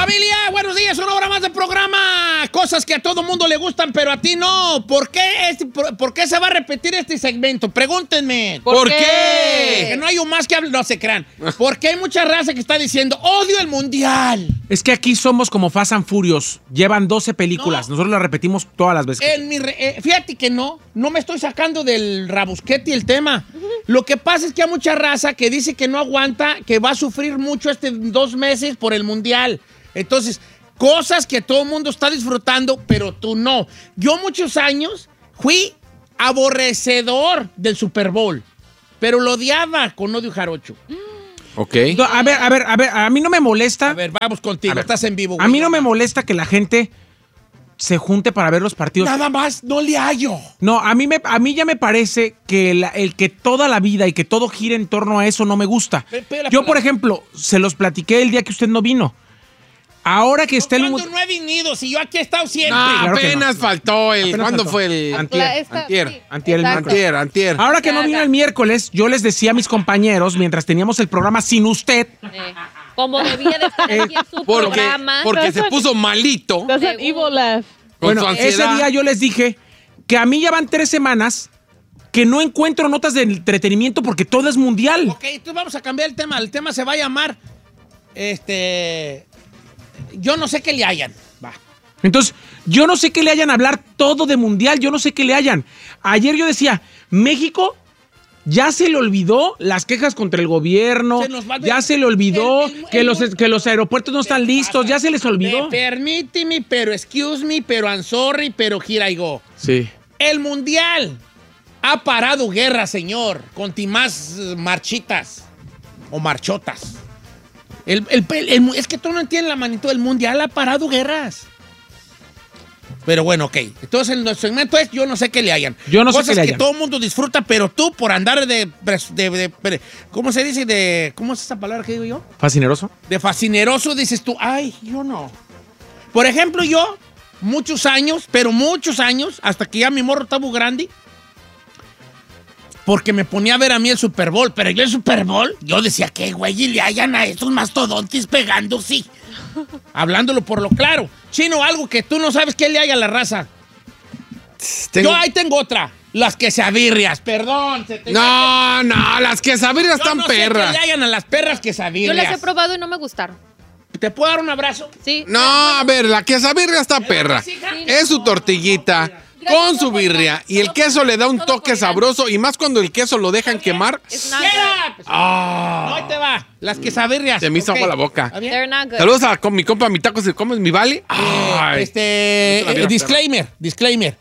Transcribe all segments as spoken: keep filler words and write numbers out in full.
Familia, buenos días, una hora más de programa. Cosas que a todo mundo le gustan, pero a ti no. ¿Por qué, este, por, ¿por qué se va a repetir este segmento? Pregúntenme. ¿Por, ¿Por qué? qué? Que no hay un más que hable, no se crean. Porque hay mucha raza que está diciendo, odio el mundial. Es que aquí somos como Fast and Furious. Llevan doce películas. No. Nosotros las repetimos todas las veces. En mi re, eh, fíjate que no, no me estoy sacando del rabusquete el tema. Uh-huh. Lo que pasa es que hay mucha raza que dice que no aguanta, que va a sufrir mucho este dos meses por el mundial. Entonces, cosas que todo el mundo está disfrutando, pero tú no. Yo muchos años fui aborrecedor del Super Bowl, pero lo odiaba con odio jarocho. Ok. No, a ver, a ver, a ver, a mí no me molesta. A ver, vamos contigo, estás en vivo. Güey. A mí no me molesta que la gente se junte para ver los partidos. Nada más, no le hallo. No, a mí, me, a mí ya me parece que la, el que toda la vida y que todo gire en torno a eso no me gusta. Espera, Yo, por ejemplo, se los platiqué el día que usted no vino. Ahora que está el mundo. ¿Cuándo no he venido? Si yo aquí he estado siempre. No, claro apenas no. faltó el. Apenas ¿Cuándo faltó? fue el? Antier. Esta, antier. Sí, antier, el antier, antier. Ahora que no vino el miércoles, yo les decía a mis compañeros, mientras teníamos el programa sin usted. Eh, como debía de estar aquí en su porque, programa. Porque se puso malito. Bueno, ese día yo les dije que a mí ya van tres semanas que no encuentro notas de entretenimiento porque todo es mundial. Ok, entonces vamos a cambiar el tema. El tema se va a llamar. Este. Yo no sé qué le hayan. Va. Entonces, yo no sé qué le hayan hablar todo de mundial, yo no sé qué le hayan. Ayer yo decía, México ya se le olvidó las quejas contra el gobierno, se de... ya se le olvidó el, el, que, el, los, que los aeropuertos no están listos, pasa? ya se les olvidó. Permíteme, pero excuse me, pero I'm sorry, pero here I go. Sí. El mundial ha parado guerra, señor, con timás marchitas o marchotas. El, el, el, el, es que tú no entiendes la magnitud del mundial, ha parado guerras. Pero bueno, ok. Entonces, el segmento es yo no sé qué le hayan. Yo no Cosas sé qué le que hayan. todo el mundo disfruta, pero tú por andar de, de, de, de... ¿Cómo se dice? De, ¿Cómo es esa palabra que digo yo? ¿Fascineroso? De fascineroso dices tú, ay, yo no. Por ejemplo, yo, muchos años, pero muchos años, hasta que ya mi morro está muy grande, porque me ponía a ver a mí el Super Bowl, pero yo el Super Bowl, yo decía, ¿qué güey? Y le hayan a esos mastodontes pegando, sí. Hablándolo por lo claro. Chino, algo que tú no sabes qué le haya a la raza. Tengo... Yo ahí tengo otra. Las quesabirrias, perdón. Se te no, que... no, las quesabirrias están no perras. Sé qué le hayan a las perras quesabirrias. Yo las he probado y no me gustaron. ¿Te puedo dar un abrazo? Sí. No, a ver, la quesabirria está perra. Sí, es su tortillita. Con su birria. Y el queso le da un toque sabroso. Y más cuando el queso lo dejan quemar. Oh. No, ahí te va. Las quesabirrias. Se me hizo okay. agua la boca. Not Saludos a con mi compa, mi taco, si comes mi vale. Eh, este, eh, disclaimer, disclaimer.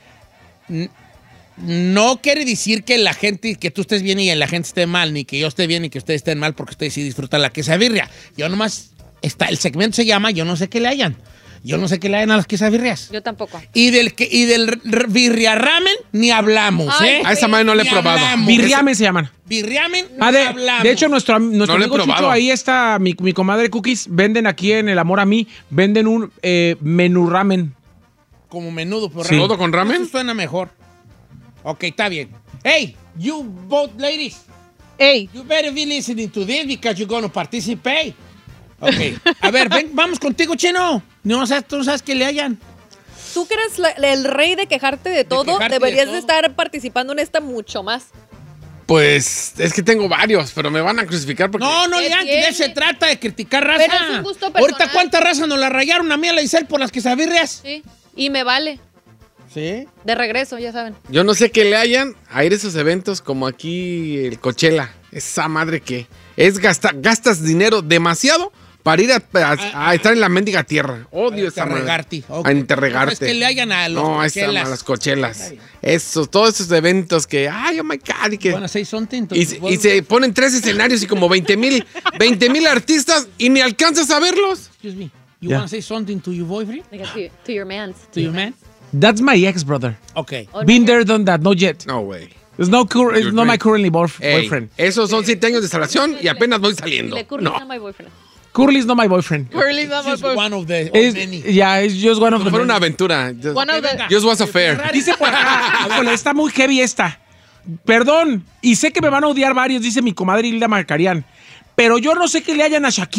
No quiere decir que la gente, que tú estés bien y la gente esté mal, ni que yo esté bien ni que ustedes estén mal, porque ustedes sí disfrutan la quesabirria. Yo nomás, está, el segmento se llama Yo no sé qué le hayan. Yo no sé qué le hayan a las quesabirrias. Yo tampoco. Y del, y del birria ramen ni hablamos, Ay, ¿eh? A esa madre no le he probado. Birriamen se llaman. Birriamen ah, ni de, hablamos. De hecho, nuestro, nuestro no amigo Chucho, ahí está, mi, mi comadre Cookies, venden aquí en El Amor a Mí, venden un eh, menú ramen. Como menudo, pero sí. ¿Todo con ramen? Eso suena mejor. Ok, está bien. Hey, you both ladies. Hey. You better be listening to this because you're going to participate. Ok. A ver, ven, vamos contigo, Chino. No sabes, tú no sabes que le hayan. Tú que eres la, el rey de quejarte de todo, de quejarte deberías de, todo. de estar participando en esta mucho más. Pues es que tengo varios, pero me van a crucificar porque... No, no, ya, ya se trata de criticar raza. Pero es un gusto personal. Ahorita, ¿cuánta raza nos la rayaron a mí a la Isel por las quesabirrias? Sí, y me vale. ¿Sí? De regreso, ya saben. Yo no sé qué le hayan a ir a esos eventos como aquí el Coachella. Esa madre que es gasta, gastas dinero demasiado para ir a, a, a estar en la mendiga tierra. Odio esa madre. Okay. A interregarte. No, es que le hayan a los no, Coachellas. No, a las Coachellas. Esos, todos esos eventos que, ay, oh my God. Y, que, bueno, say something to y, y se ponen tres escenarios y como veinte mil artistas y ni alcanzas a verlos. Excuse me. You yeah. want to say something to your boyfriend? Like to, to your man. To your man? That's my ex, brother. Okay. Oh, Been there, done that, not yet. No way. It's no, cur- it's not my currently boyf- Hey, boyfriend. Esos son siete años de instalación y apenas voy saliendo. No. Curly's not my boyfriend. Curly's not my boyfriend. One of the It's, many. yeah, it's just one of the Fue many. una aventura. Just, One of the- just was a fair. Dice por acá, híjole, está muy heavy esta. Perdón, y sé que me van a odiar varios, dice mi comadre Hilda Marcarián, pero yo no sé qué le hayan a Shakira.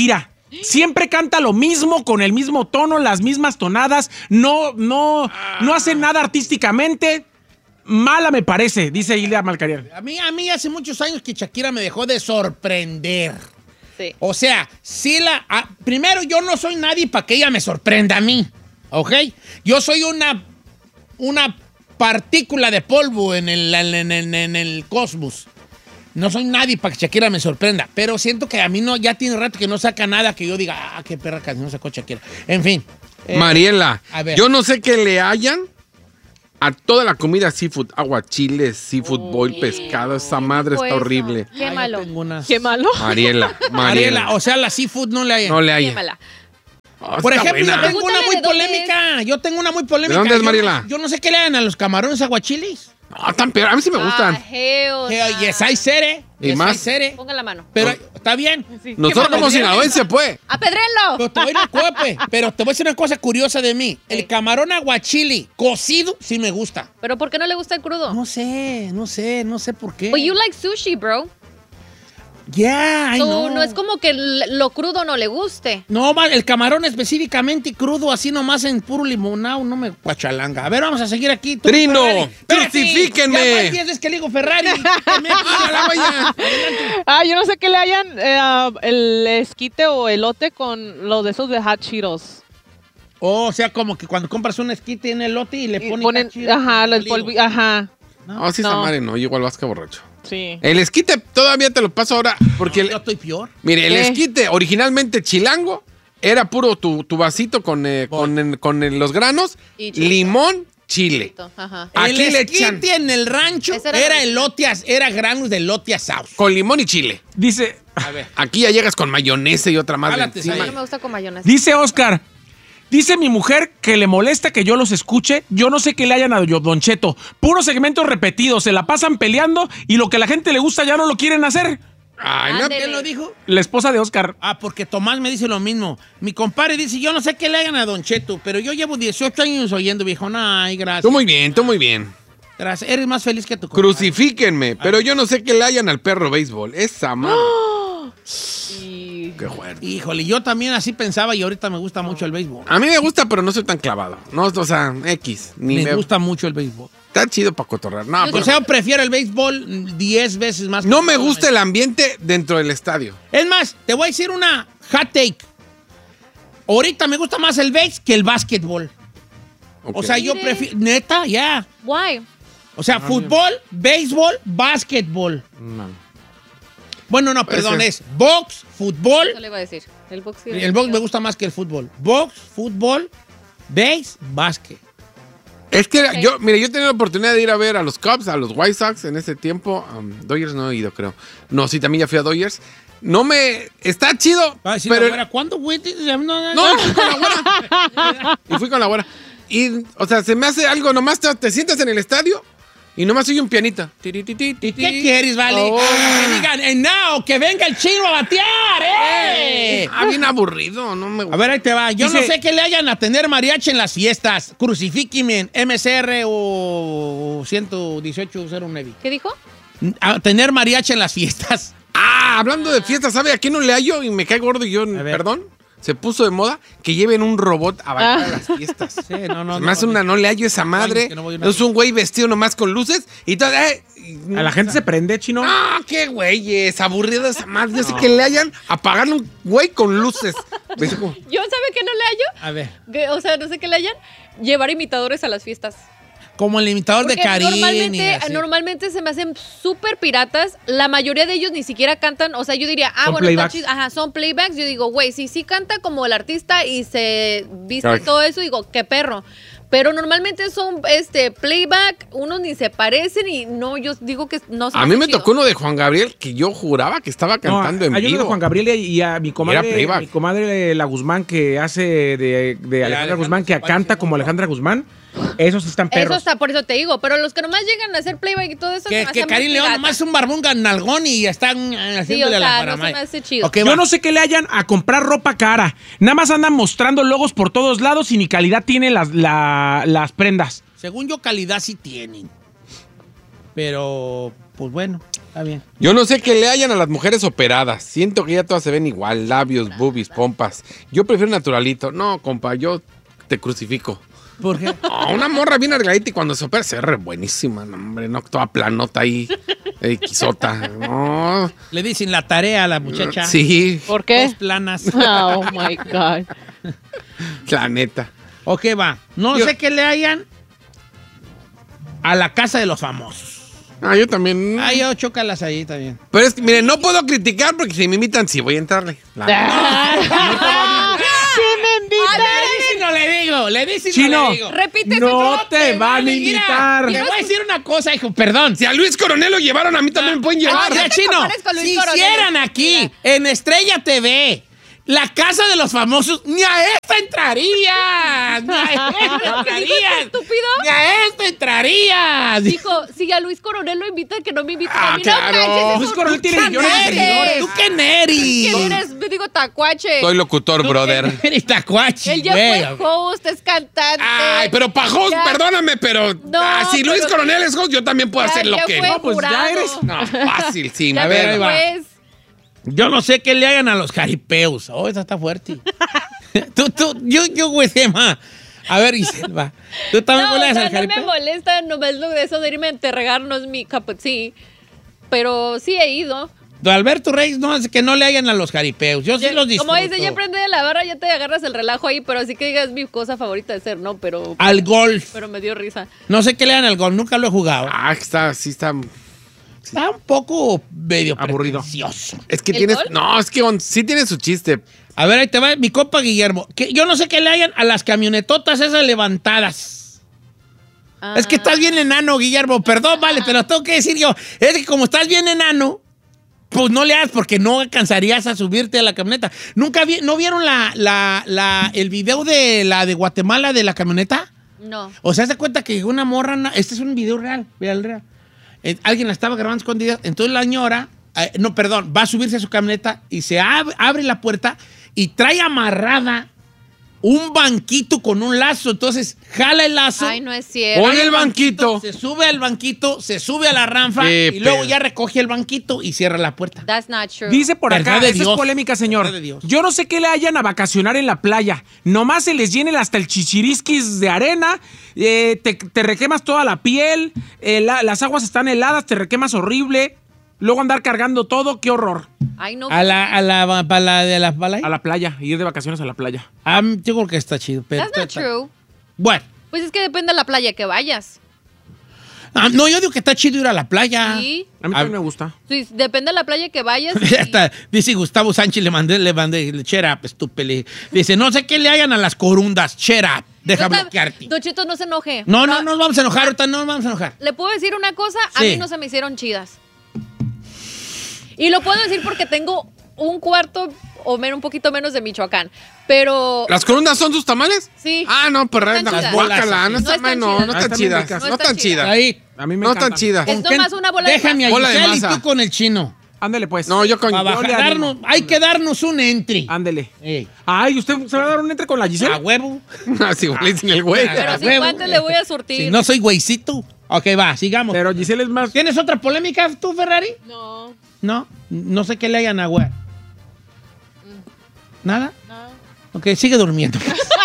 siempre canta lo mismo, con el mismo tono, las mismas tonadas, no, no, no hace nada artísticamente. Mala me parece, dice Ilia Malcarian. A mí, a mí hace muchos años que Shakira me dejó de sorprender. Sí. O sea, sí la... a- primero, yo no soy nadie para que ella me sorprenda a mí, ¿ok? Yo soy una, una partícula de polvo en el, en, en- en el cosmos. No soy nadie para que Shakira me sorprenda, pero siento que a mí no, ya tiene rato que no saca nada que yo diga, ah, qué perra canción sacó Shakira. En fin. eh, Mariela, a ver. yo no sé qué le hayan a toda la comida seafood, aguachiles, seafood boil, pescado. Esa madre Pues está eso. horrible. Qué ah, yo malo. tengo unas- Qué malo. Mariela, Mariela, Mariela. o sea, la seafood no le hay. No le hay. Quémala. Por ejemplo, yo tengo una Pregúntale muy de dónde polémica. Yo tengo una muy polémica. ¿De dónde es, Yo- Mariela? Yo no sé qué le dan a los camarones aguachiles. No, tan peor. A mí sí me gustan. Ah, hell Que, nah. yes, hay sere. ¿Y yes, más? hay sere. Ponga la mano. Pero está bien. Nosotros como sinaloense, pues. ¡Apedrenlo! Pero te, voy a, ir- pues, pero te voy a decir una cosa curiosa de mí. El camarón aguachili cocido sí me gusta. ¿Pero por qué no le gusta el crudo? No sé, no sé, no sé por qué. But you like sushi, bro. Ya, I So, know. no es como que l- lo crudo no le guste. No, va, el camarón específicamente crudo, así nomás en puro limonado, no me guachalanga. A ver, vamos a seguir aquí. Tú, Trino, Ferrari. Espérate, crucifíquenme. Ya más diez veces que le digo Ferrari. Que me- a la vaya. Ah, yo no sé qué le hayan eh, el esquite o elote con los de esos de Hot Cheetos. Oh, o sea, como que cuando compras un esquite en el lote y le Y ponen... ponen, cachitos ajá, el molido. polvo, ajá, No, sí, esa No. madre no. Yo igual vasca borracho. sí. El esquite todavía te lo paso ahora. Porque, No, el- yo estoy peor. mire, el ¿Qué? esquite originalmente chilango era puro tu, tu vasito con, eh, con, en- con en los granos, Y chilito. limón, chile. Ajá. Aquí el le esquite echan- en el rancho Ese era, era- elote, as- era granos de elote asado. Con limón y chile. Dice, A ver. Aquí ya llegas con mayonesa y otra más de Jálate, encima. A mí no me gusta con mayonesa. dice Oscar, dice mi mujer que le molesta que yo los escuche. Yo no sé qué le hayan a Don Cheto. Puros segmentos repetidos, se la pasan peleando y lo que a la gente le gusta ya no lo quieren hacer. Ay, no, Ándele. ¿Quién lo dijo? La esposa de Oscar. Ah, porque Tomás me dice lo mismo. Mi compadre dice, yo no sé qué le hagan a Don Cheto, pero yo llevo dieciocho años oyendo, viejo. Ay, gracias. tú muy bien, tú muy bien. Gracias. Eres más feliz que tu compadre. Crucifíquenme, pero yo no sé qué le hayan al perro béisbol. Esa madre. Y Qué fuerte. Híjole, yo también así pensaba y ahorita me gusta mucho el béisbol. A mí me gusta, pero no soy tan clavado. No, o sea, X. Ni Me me, gusta mucho el béisbol. Está chido para cotorrear. No, O pero sea, prefiero el béisbol diez veces más. que no me el gusta el ambiente dentro del estadio. Es más, te voy a decir una hot take. Ahorita me gusta más el béis que el básquetbol. Ok. O sea, yo Mire. prefiero... Neta, ya. Why? O sea, fútbol, béisbol, básquetbol. Bueno, no, Puede perdón, ser. es box, fútbol. Eso le iba a decir. El box. sí. El box me gusta más que el fútbol. Box, fútbol, béis, básquet. Es que yo, mire, yo tenía la oportunidad de ir a ver a los Cubs, a los White Sox en ese tiempo. Um, Dodgers no he ido, creo. No, sí, también ya fui a Dodgers. No me... Está chido, Va a decir pero... la güera, ¿cuándo, güey? No, no, No, y fui con la güera. Y fui con la güera. Y, o sea, se me hace algo, nomás te, te sientas en el estadio y nomás oye un pianito. ¿Y qué quieres, vale? Oh. Que digan, "And now, que venga el chino a batear, ¡eh! Ah, bien aburrido, no me A gusta. ver, ahí te va. Yo Dice- no sé qué le hayan a tener mariachi en las fiestas. Crucifíqueme en M C R o ciento dieciocho cero nueve. ¿Qué dijo? A tener mariachi en las fiestas. Ah, hablando de fiestas, ¿sabe a quién no le hallo? Y me cae gordo y yo, ver. perdón, se puso de moda que lleven un robot a bailar a las fiestas. Sí, no, no. Se me hace una, no le hallo esa madre. que no voy a una- Es un güey vestido nomás con luces y todo. eh, y- A la gente se prende, chino. Ah, qué güeyes, aburrido esa madre. Yo sé que le hayan a pagarle un güey con luces. Me dice como, ¿Yo sabe que no le hallo? A ver, Que, o sea, no sé qué le hayan. Llevar imitadores a las fiestas. como el imitador de Porque Karim. y normalmente, así. normalmente se me hacen súper piratas. La mayoría de ellos ni siquiera cantan. O sea, yo diría, ah, Son bueno, está playbacks. chido. Ajá, son playbacks. Yo digo, güey, si sí canta como el artista y se viste Claro. todo eso, digo, qué perro. Pero normalmente son este playback, unos ni se parecen y no, yo digo que no se a me mí hace me chido. tocó uno de Juan Gabriel que yo juraba que estaba cantando No, en hay uno vivo. de Juan Gabriel y a mi Era comadre, playback. mi comadre La Guzmán que hace de, de Alejandra Alejandra Guzmán, que se parece canta un como montón. Alejandra Guzmán. Esos sí están Eso perros. está, por eso te digo. Pero los que nomás llegan a hacer playback y todo eso. se Que, me que hace muy Karim León pirata. nomás es un barbón nalgón y están eh, haciéndole o sea, a la no se paramaya. me hace chido. Ok, Yo va. no sé qué le hayan a comprar ropa cara. Nada más andan mostrando logos por todos lados y ni calidad tienen las, la- las prendas. Según yo, calidad sí tienen. Pero, pues bueno. Está bien. Yo no sé qué le hayan a las mujeres operadas. Siento que ya todas se ven igual. Labios, boobies, pompas. Yo prefiero naturalito. No, compa, yo te crucifico. ¿Por qué? No, una morra bien arregladita y cuando se opera se ve re buenísima. No, hombre, no, toda planota ahí. Eh, quisota. No. Le dicen la tarea a la muchacha. Sí, ¿Por qué? Dos planas. Oh, my God. la neta. Ok, va. No Yo- sé qué le hayan a la casa de los famosos. Ah, yo también. Ah, yo chócalas ahí también. Pero es que, miren, no puedo criticar porque si me invitan, sí voy a entrarle. La- ¡Sí me invitan! Le dice no le digo, le dice Chino. no le digo. Repite No ese te van a invitar. Te voy a decir una cosa, hijo, perdón. Si a Luis Coronel lo llevaron, a mí también me pueden llevar. Mira, no te Chino, compares con Luis si Coronel. hicieran aquí, en Estrella T V, la casa de los famosos, ni a esta entrarías. Ni a esta entrarías. estúpido? Ni a esta entrarías. Dijo, si a Luis Coronel lo invita, que no me invite Ah, a mí. claro. No manches, Luis eso- Coronel tiene ¿Tú millones de quién seguidores. eres? ¿Tú qué neris? ¿Quién eres? Me digo tacuache. Soy locutor, brother. Eres tacuachi, Él ya güey. fue host, es cantante. Ay, pero pa' host, Ya. perdóname, pero No, ah, si Luis pero- Coronel es host, yo también puedo Ya- hacer lo ya que... fue No, pues ya jurado. eres- no, fácil, sí. Ya a ver, ahí ahí va. va. después. Yo no sé qué le hagan a los jaripeos. Oh, esa está fuerte. tú, tú, yo, yo, güey, ma. A ver, Iselva. ¿Tú también No, o le hagas sea, al no me jaripeo? molesta nomás lo de eso de irme a enterregar, no es mi cup of tea. Pero sí he ido. Don Alberto Reyes no hace que no le hagan a los jaripeos. Yo sí Ya- los disfruto. Como dice, ya aprende de la barra, ya te agarras el relajo ahí, pero así que digas mi cosa favorita de hacer, ¿no? Pero, Al golf. pero me dio risa. No sé qué le hagan al golf. Nunca lo he jugado. Ah, está, sí está... Está un poco medio Aburrido. pretencioso. Es que ¿El tienes... gol? No, es que on- sí tiene su chiste. A ver, ahí te va mi compa Guillermo. Que yo no sé qué le hagan a las camionetotas esas levantadas. Ah. Es que estás bien enano, Guillermo. Perdón, vale, te lo tengo que decir yo. Es que como estás bien enano, pues no le hagas porque no alcanzarías a subirte a la camioneta. ¿Nunca vi, no vieron la, la, la, el video de la de Guatemala de la camioneta? No. O sea, se cuenta que una morra, na- este es un video real, real, real. Eh, alguien la estaba grabando escondida, entonces la señora, eh, no, perdón, va a subirse a su camioneta y se ab- abre la puerta y trae amarrada un banquito con un lazo, entonces jala el lazo. Ay, no es cierto. Pon el banquito. Se sube al banquito, se sube a la ranfa Qué y luego pedo. ya recoge el banquito y cierra la puerta. That's not true. Dice por Verdad acá, de esa Dios. es polémica, señor. Verdad de Dios. Yo no sé qué le hayan a vacacionar en la playa. Nomás se les llenen hasta el chichirisquis de arena, eh, te, te requemas toda la piel, eh, la- las aguas están heladas, te requemas horrible. Luego andar cargando todo, qué horror. Ay, no. A la, a la, a la de la bala. A la playa, ir de vacaciones a la playa. Ah, yo creo que está chido. Pero That's not está- true. Bueno. Pues es que depende de la playa que vayas. Ah, no, yo digo que está chido ir a la playa. Sí. A mí A- también me gusta. Sí, depende de la playa que vayas. Ya está, dice Gustavo Sánchez, le mandé, le mandé, le shut up, estúpele. Dice, no sé qué le hagan a las corundas, shut up, deja No, bloquearte. Don Cheto, no se enoje. No, no, no nos vamos a enojar, ahorita no nos vamos a enojar. ¿Le puedo decir una cosa? A Sí. mí no se me hicieron chidas. Y lo puedo decir porque tengo un cuarto o menos, un poquito menos de Michoacán. Pero ¿Las corundas son sus tamales? sí. Ah, no, pues Están no, chidas. guácala, no No está están no, chidas. no Ah, están están bien chidas. ricas. No No están están chidas. Ahí. A mí me No encantan. están chidas. Es nomás una bola de Déjame a Bola de Giselle y masa. tú con el chino. Ándele pues. No, yo con... Para yo le darnos, animo. hay que darnos un entry. Ándele. Ey, Ay, ¿usted se va a dar un entre con la Giselle? a huevo. Así le dicen el güey. Pero A sin huevo. guantes le voy a surtir. Si no soy güeycito. Ok, va, sigamos. Pero Giselle es más... ¿Tienes otra polémica tú, Ferrari? No, No, no sé qué le hayan a güey. ¿Nada? no. Ok, sigue durmiendo.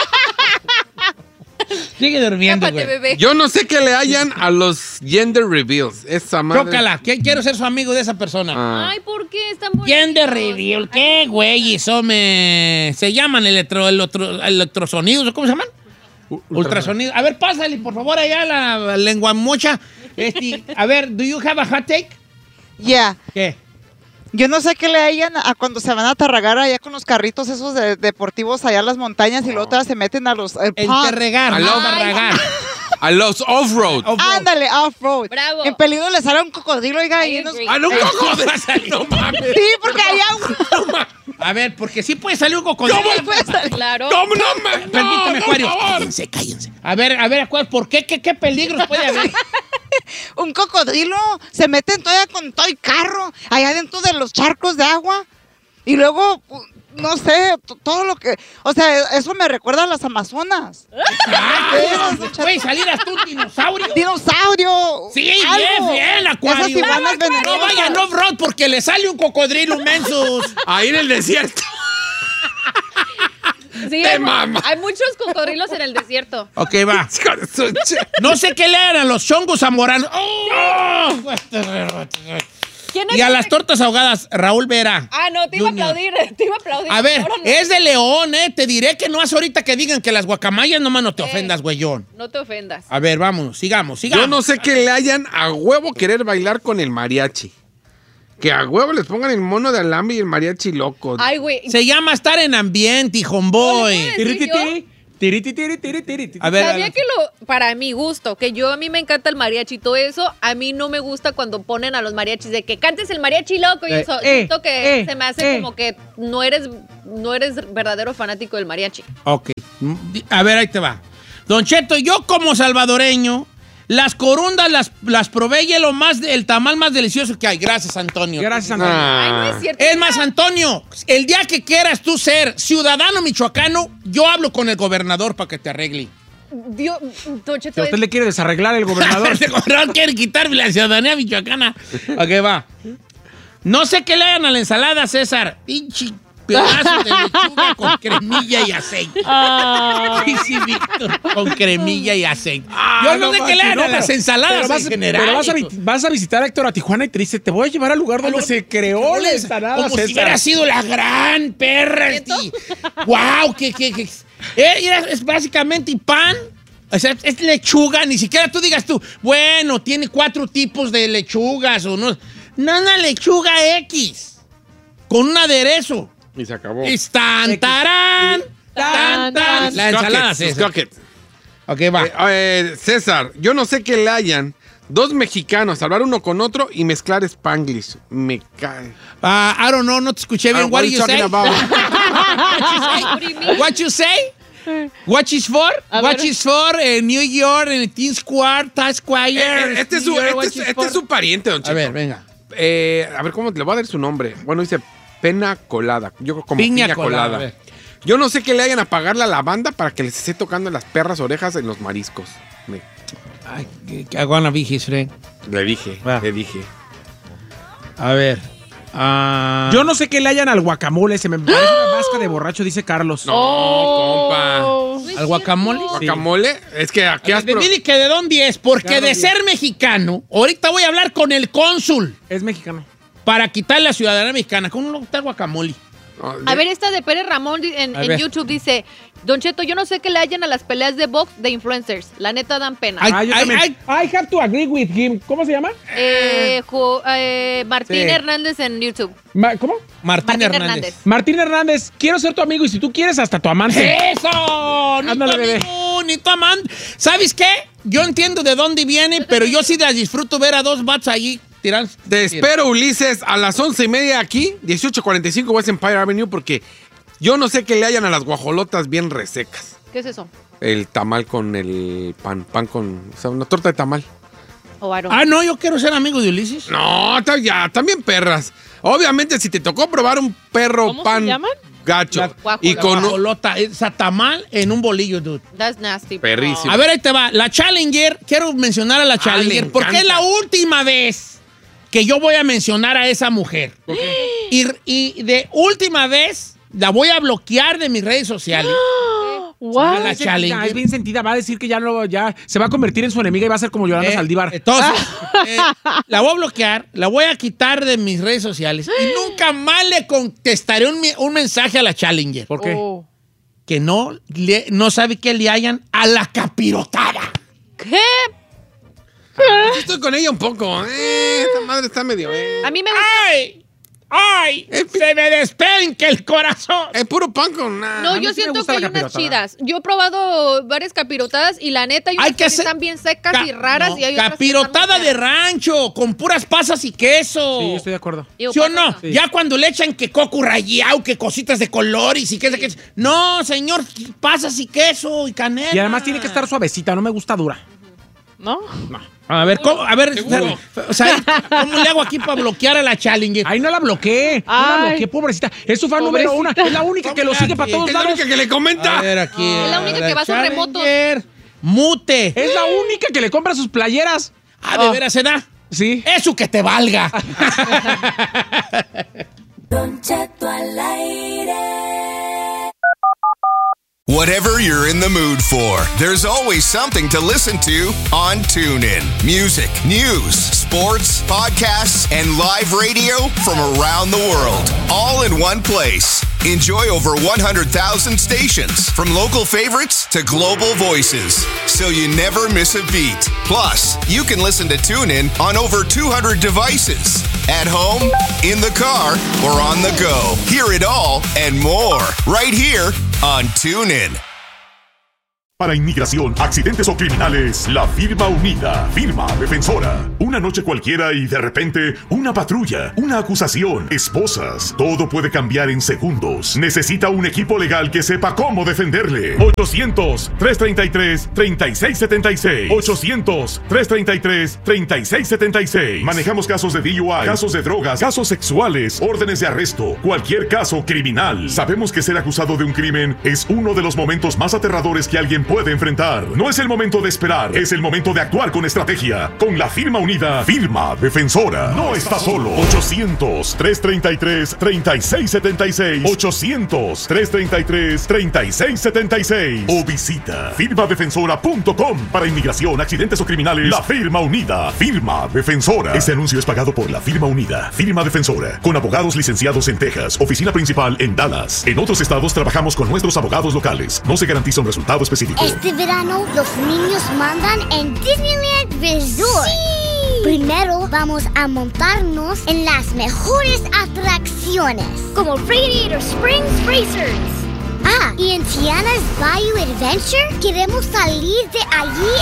Sigue durmiendo, Cápate, güey. bebé. Yo no sé qué le hayan a los gender reveals. Esa madre... Chócala, que- quiero ser su amigo de esa persona. Ah. Ay, ¿por qué están bonitos? Gender reveal, ¿qué güey? Eso me... Se llaman electro, electro, electrosonidos, ¿cómo se llaman? Ultrasonidos. A ver, pásale, por favor, allá la lengua mocha. Este, a ver, ¿do you have a hot take? Ya. ¿Qué? Yo no sé qué le hayan a cuando se van a tarragar allá con los carritos esos de- deportivos allá a las montañas y luego todavía se meten a los... el El pond. terregar, Aló. no barragar. A los off-road. Ándale, off-road. Bravo. En peligro le sale un cocodrilo, oiga, I y unos- agree. ¡Ah, no, Ay, cojo! va a salir. ¡No mames! Sí, porque allá un... A ver, porque sí puede salir un cocodrilo. ¿Cómo puede salir? Claro. ¿Cómo no me...? Permíteme, no, Acuario. por favor. Cállense, cállense. A ver, a ver, Acuario, ¿por qué? ¿Qué, qué peligros puede haber? un cocodrilo se meten todavía con todo el carro allá dentro de los charcos de agua y luego uh, no sé, t- todo lo que, o sea, eso me recuerda a las Amazonas. Puedes salir hasta un dinosaurio. Dinosaurio. Sí, bien, algo. bien, acuario. Esas iguanas No venenosas. vayan off-road porque le sale un cocodrilo mensos. Ahí en el desierto. Sí, Te hay, mama. hay muchos cocodrilos en el desierto. Ok, va. Hijo de su ch- No sé qué le hagan a los chongos zamoranos. ¡Oh! ¿Quién es Y a ese? las tortas ahogadas, Raúl Vera. Ah, no, te iba Junior. a aplaudir, te iba a aplaudir. A ver, Ahora no. es de León, ¿eh? Te diré que no es ahorita que digan que las guacamayas, nomás no te Eh. ofendas, güeyón. No te ofendas. A ver, vámonos, sigamos, sigamos. Yo no sé que le hayan a huevo querer bailar con el mariachi. Que a huevo les pongan el mono de alambre y el mariachi loco. Ay, güey. Se llama estar en ambiente, hijomboy. No le puedes decir yo. Tiri, tiri, tiri, tiri, tiri. A ver, Sabía a- que lo, para mi gusto, que yo a mí me encanta el mariachi y todo eso, a mí no me gusta cuando ponen a los mariachis de que cantes el mariachi loco y Eh, eso, eh, siento que eh, se me hace eh. como que no eres, no eres verdadero fanático del mariachi. Ok. A ver, ahí te va. Don Cheto, yo como salvadoreño, las corundas las, las probé y es lo más, el tamal más delicioso que hay. Gracias, Antonio. Gracias, Antonio. Ay, no Ah. es cierto. Es más, Antonio, el día que quieras tú ser ciudadano michoacano, yo hablo con el gobernador para que te arregle. Dios, Don Cheto, Si a usted le quiere desarreglar el gobernador. El gobernador quiere quitarme la ciudadanía michoacana. Ok, va. No sé qué le hagan a la ensalada, César. Pinche pedazo de lechuga con cremilla y aceite. Ah. Sí, sí, Víctor, con cremilla y aceite. Ah, Yo no, no sé qué manches, le hagan no, a las pero- ensaladas pero vas, en general. pero vas a, vi- hijo. vas a visitar a Héctor a Tijuana y te dice, te voy a llevar al lugar donde se creó la ensalada, Como si César. hubiera sido la gran perra. ¿Siento? ¡Wow! Que, que, que- eh, mira, es básicamente pan. O sea, es lechuga. Ni siquiera tú digas tú, bueno, tiene cuatro tipos de lechugas o no. No, una lechuga X. Con un aderezo. Y se acabó. Es tan, tarán, tan, tan. La ensalada, Croquettes, César. croquettes. Ok, va. Eh, eh, César, yo no sé que le hayan dos mexicanos hablar uno con otro y mezclar Spanglish. Me cae. Ah, I don't know, no te escuché bien. Ah, What what do you you say? talking about? What do you mean? What you say? What is for? A What ver. is for eh, New York, en el Teen Square, Times Square. Eh, eh, este, es su, New York, este, what es, is este for? es su pariente, don A Cheto. ver, venga. Eh, a ver, ¿cómo le voy a dar su nombre? Bueno, dice pena colada. Yo creo como Piña piña, colada, colada. a ver. Yo no sé que le hayan a pagar la lavanda para que les esté tocando las perras orejas en los mariscos. Me- Ay, I wanna be his friend. le dije, Va. le dije. A ver. ah, Yo no sé qué le hayan al guacamole, se me parece una vasca de borracho, dice Carlos. No, compa. No es ¿Al guacamole? cierto. Guacamole, es que aquí has de pro- mire que de dónde es, porque Claro, de bien. ser mexicano, ahorita voy a hablar con el cónsul Es mexicano. para quitarle la ciudadanía mexicana. ¿Cómo no le gusta el guacamole? No, A de- ver, esta de Pérez Ramón di- en, A en ver. YouTube dice, Don Cheto, yo no sé qué le hayan a las peleas de box de influencers. La neta dan pena. Ay, Ah, yo ay, también. I have to agree with him. ¿Cómo se llama? Eh, Jo- eh, Martín Sí. Hernández en YouTube. Ma- ¿Cómo? Martín, Martín Hernández. Hernández. Martín Hernández, quiero ser tu amigo y si tú quieres, hasta tu amante. ¡Eso! Ni Ándale, tu bebé. amigo, ni tu amante. ¿Sabes qué? Yo entiendo de dónde viene, pero yo sí las disfruto ver a dos bats allí tirando. Te espero, Ulises, a las once y media aquí, dieciocho cuarenta y cinco West Empire Avenue, porque yo no sé que le hayan a las guajolotas bien resecas. ¿Qué es eso? El tamal con el pan, pan con, o sea, una torta de tamal. Oh, I don't- Ah, no, yo quiero ser amigo de Ulises. No, ta- ya, también perras. Obviamente, si te tocó probar un perro ¿Cómo se pan llaman? gacho La y guajolota. con un- Guajolota, esa tamal en un bolillo, dude. That's nasty. Perrísimo. A ver, ahí te va. La Challenger, quiero mencionar a la Challenger, le porque es la encanta. última vez que yo voy a mencionar a esa mujer. Y, y de última vez la voy a bloquear de mis redes sociales. What? la Es sentida, Challenger. es bien sentida, va a decir que ya no, ya se va a convertir en su enemiga y va a ser como Yolanda Eh, Saldívar. Entonces, eh, la voy a bloquear, la voy a quitar de mis redes sociales y nunca más le contestaré un, mi- un mensaje a la Challenger. ¿Por qué? Oh. Que no, le- no sabe qué le hayan a la capirotada. ¿Qué? Yo estoy con ella un poco. Eh, esta madre está medio. Eh. A mí me gusta. ¡Ay! ¡Ay! Se me despenca el corazón. Es puro pan con nada. No, mí yo sí me siento gusta que la hay unas capirotada. chidas. Yo he probado varias capirotadas y la neta hay unas Hay que que, sí hacer- están bien secas Ca- y raras no, y hay otras que capirotada están de muy rancho, con puras pasas y queso. Sí, estoy de acuerdo. feas. ¿Sí o Digo, no? pasas, Sí. Ya cuando le echan que coco rayado, que cositas de colores y que, que No, señor, pasas y queso y canela. Y además tiene que estar suavecita, no me gusta dura. ¿No? No. A ver, ¿cómo? A ver, Seguro. o sea, ¿cómo le hago aquí para bloquear a la Challenger? Ahí no la bloqueé. No la Ay. bloqueé, pobrecita. Es su fan número una. Es la única que lo sigue para todos Es la lados. única que le comenta. A ver, aquí. Es la única que va a sus remotos. Challenger, Mute. Es la única que le compra sus playeras. Ah, ¿de veras se da? Sí. Eso que te valga. Don Cheto al aire. Whatever you're in the mood for, there's always something to listen to on TuneIn. Music, news, sports, podcasts, and live radio from around the world, all in one place. Enjoy over one hundred thousand stations, from local favorites to global voices, so you never miss a beat. Plus, you can listen to TuneIn on over two hundred devices, at home, in the car, or on the go. Hear it all and more, right here on TuneIn. Para inmigración, accidentes o criminales, la firma unida, firma defensora. Una noche cualquiera y de repente, una patrulla, una acusación, esposas. Todo puede cambiar en segundos. Necesita un equipo legal que sepa cómo defenderle. ochocientos, trescientos treinta y tres, treinta y seis setenta y seis. ochocientos, trescientos treinta y tres, treinta y seis setenta y seis. Manejamos casos de D U I, casos de drogas, casos sexuales, órdenes de arresto, cualquier caso criminal. Sabemos que ser acusado de un crimen es uno de los momentos más aterradores que alguien puede enfrentar. No es el momento de esperar, es el momento de actuar con estrategia. Con la firma unida, firma defensora. No está solo. ochocientos, trescientos treinta y tres, treinta y seis setenta y seis. ochocientos, trescientos treinta y tres, treinta y seis setenta y seis. O visita firma defensora punto com. Para inmigración, accidentes o criminales, la firma unida, firma defensora. Este anuncio es pagado por la firma unida, firma defensora, con abogados licenciados en Texas, oficina principal en Dallas. En otros estados trabajamos con nuestros abogados locales. No se garantiza un resultado específico. Este verano los niños mandan en Disneyland Resort. ¡Sí! Primero vamos a montarnos en las mejores atracciones, como Radiator Springs Racers. Ah, y en Tiana's Bayou Adventure queremos salir de allí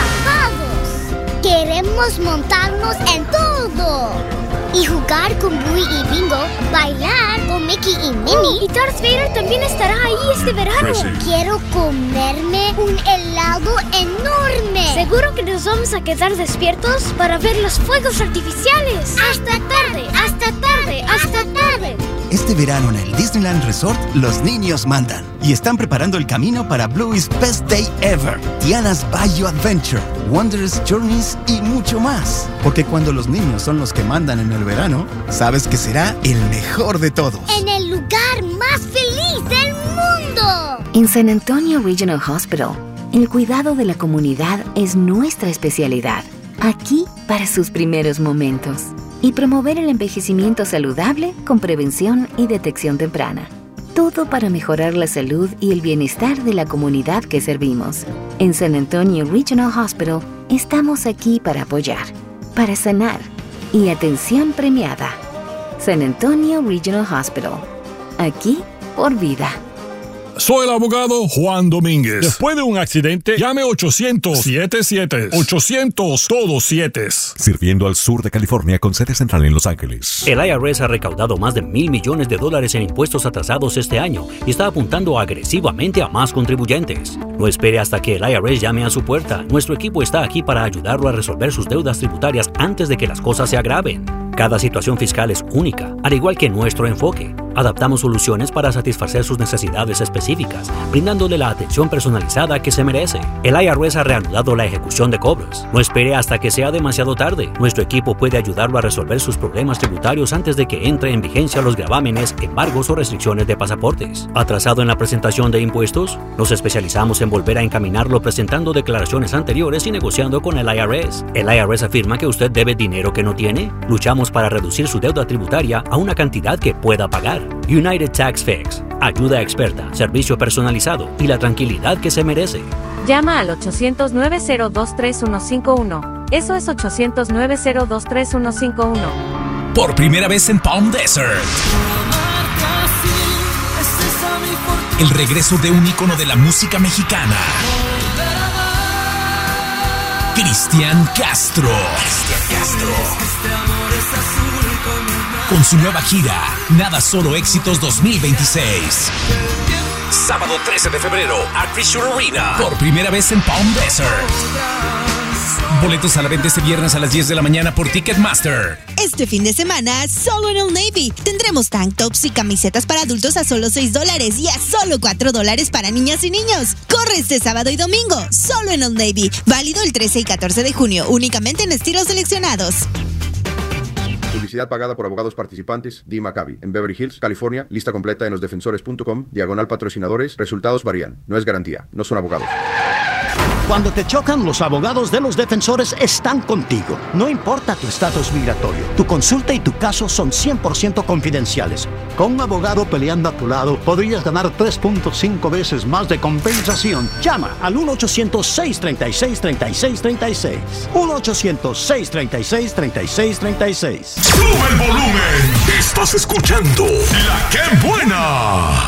empapados. Queremos montarnos en todo y jugar con Bluey y Bingo, bailar con Mickey y Minnie. Oh, y Darth Vader también estará ahí este verano. Sí. Quiero comerme un helado enorme. Seguro que nos vamos a quedar despiertos para ver los fuegos artificiales. Hasta tarde, hasta tarde, hasta tarde. Este verano en el Disneyland Resort, los niños mandan y están preparando el camino para Bluey's Best Day Ever, Tiana's Bayou Adventure, Wondrous Journeys y mucho más. Porque cuando los niños son los que mandan en el verano, sabes que será el mejor de todos. En el lugar más feliz del mundo. En San Antonio Regional Hospital, el cuidado de la comunidad es nuestra especialidad. Aquí para sus primeros momentos. Y promover el envejecimiento saludable con prevención y detección temprana. Todo para mejorar la salud y el bienestar de la comunidad que servimos. En San Antonio Regional Hospital estamos aquí para apoyar, para sanar y atención premiada. San Antonio Regional Hospital. Aquí por vida. Soy el abogado Juan Domínguez. Después de un accidente, llame ochocientos, siete siete. ochocientos, todos siete. Sirviendo al sur de California con sede central en Los Ángeles. El I R S ha recaudado más de mil millones de dólares en impuestos atrasados este año y está apuntando agresivamente a más contribuyentes. No espere hasta que el I R S llame a su puerta. Nuestro equipo está aquí para ayudarlo a resolver sus deudas tributarias antes de que las cosas se agraven. Cada situación fiscal es única, al igual que nuestro enfoque. Adaptamos soluciones para satisfacer sus necesidades específicas, brindándole la atención personalizada que se merece. El I R S ha reanudado la ejecución de cobros. No espere hasta que sea demasiado tarde. Nuestro equipo puede ayudarlo a resolver sus problemas tributarios antes de que entre en vigencia los gravámenes, embargos o restricciones de pasaportes. ¿Atrasado en la presentación de impuestos? Nos especializamos en volver a encaminarlo presentando declaraciones anteriores y negociando con el I R S. El I R S afirma que usted debe dinero que no tiene. Luchamos para reducir su deuda tributaria a una cantidad que pueda pagar. United Tax Fix. Ayuda experta, servicio personalizado y la tranquilidad que se merece. Llama al ochocientos, nueve cero dos, tres uno cinco uno. Eso es ochocientos, nueve cero dos, tres uno cinco uno. Por primera vez en Palm Desert. El regreso de un ícono de la música mexicana. Cristian Castro. Cristian Castro. Con su nueva gira, Nada Solo Éxitos dos mil veintiséis. Sábado trece de febrero, Acrisure Arena. Por primera vez en Palm Desert. Boletos a la venta este viernes a las diez de la mañana por Ticketmaster. Este fin de semana, solo en Old Navy, tendremos tank tops y camisetas para adultos a solo seis dólares y a solo cuatro dólares para niñas y niños. Corre este sábado y domingo, solo en Old Navy. Válido el trece y catorce de junio, únicamente en estilos seleccionados. Publicidad pagada por abogados participantes. Dee Maccabi, en Beverly Hills, California. Lista completa en los defensores punto com. Diagonal patrocinadores. Resultados varían. No es garantía. No son abogados. Cuando te chocan, los abogados de los defensores están contigo. No importa tu estatus migratorio. Tu consulta y tu caso son cien por ciento confidenciales. Con un abogado peleando a tu lado, podrías ganar tres punto cinco veces más de compensación. Llama al uno ochocientos, seis treinta y seis, treinta y seis treinta y seis. uno ochocientos, seis treinta y seis, treinta y seis treinta y seis. ¡Sube el volumen! Estás escuchando La Que Buena.